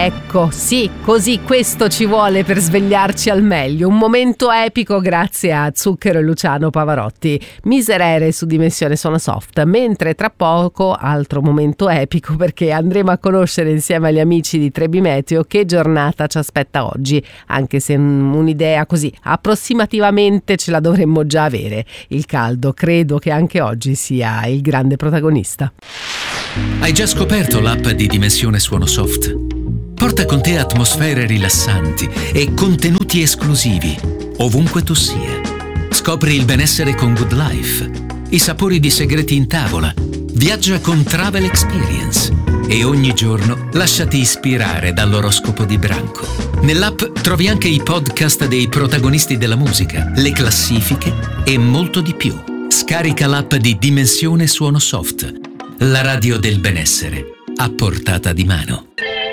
Ecco, sì, così questo ci vuole per svegliarci al meglio. Un momento epico grazie a Zucchero e Luciano Pavarotti. Miserere su Dimensione Suono Soft. Mentre tra poco altro momento epico, perché andremo a conoscere insieme agli amici di Trebi Meteo che giornata ci aspetta oggi, anche se un'idea così approssimativamente ce la dovremmo già avere. Il caldo credo che anche oggi sia il grande protagonista. Hai già scoperto l'app di Dimensione Suono Soft? Porta con te atmosfere rilassanti e contenuti esclusivi ovunque tu sia. Scopri il benessere con Good Life, i sapori di segreti in tavola, viaggia con Travel Experience e ogni giorno lasciati ispirare dall'oroscopo di branco. Nell'app trovi anche i podcast dei protagonisti della musica, le classifiche e molto di più. Scarica l'app di Dimensione Suono Soft, la radio del benessere a portata di mano.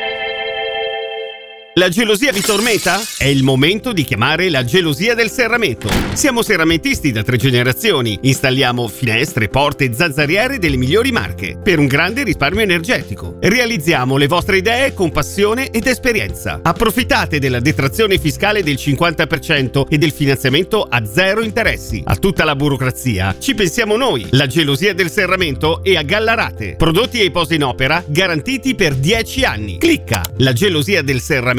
La gelosia vi tormenta? È il momento di chiamare la gelosia del serramento. Siamo serramentisti da 3 generazioni. Installiamo finestre, porte e zanzariere delle migliori marche per un grande risparmio energetico. Realizziamo le vostre idee con passione ed esperienza. Approfittate della detrazione fiscale del 50% e del finanziamento a 0 interessi. A tutta la burocrazia ci pensiamo noi. La gelosia del serramento è a Gallarate. Prodotti e poste in opera garantiti per 10 anni. Clicca lagelosiadelserramento.it.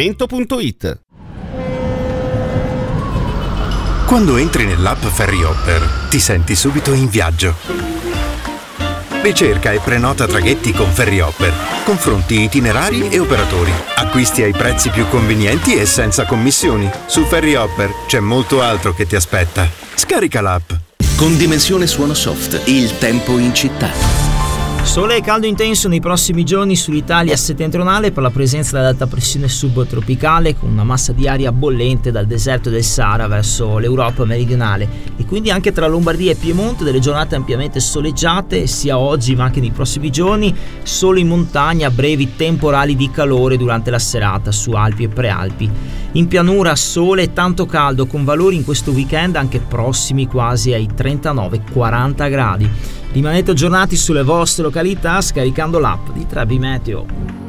Quando entri nell'app Ferryhopper ti senti subito in viaggio. Ricerca e prenota traghetti con Ferryhopper. Confronti itinerari e operatori. Acquisti ai prezzi più convenienti e senza commissioni. Su Ferryhopper c'è molto altro che ti aspetta. Scarica l'app. Con Dimensione Suono Soft, il tempo in città. Sole e caldo intenso nei prossimi giorni sull'Italia settentrionale per la presenza dell'alta pressione subtropicale con una massa di aria bollente dal deserto del Sahara verso l'Europa meridionale e quindi anche tra Lombardia e Piemonte delle giornate ampiamente soleggiate sia oggi ma anche nei prossimi giorni, solo in montagna brevi temporali di calore durante la serata su Alpi e Prealpi. In pianura sole e tanto caldo con valori in questo weekend anche prossimi quasi ai 39-40 gradi. Rimanete aggiornati sulle vostre località scaricando l'app di Trebi Meteo.